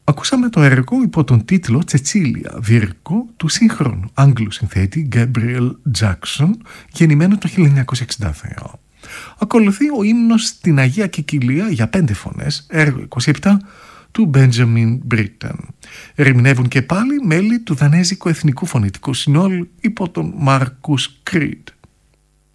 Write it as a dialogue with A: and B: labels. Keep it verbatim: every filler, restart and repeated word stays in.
A: Ακούσαμε το έργο υπό τον τίτλο «Τσετσίλια Βίρκο» του σύγχρονου Άγγλου συνθέτη Γκέμπριελ Τζάκσον, γεννημένο το χίλια εννιακόσια εξήντα δύο. Ακολουθεί ο ύμνος στην Αγία Κεκυλία για πέντε φωνές, έργο είκοσι επτά, του Μπέντζαμιν Μπρίτεν. Ερμηνεύουν και πάλι μέλη του Δανέζικου Εθνικού Φωνητικού Συνόλου υπό τον Μάρκους Κρίτ.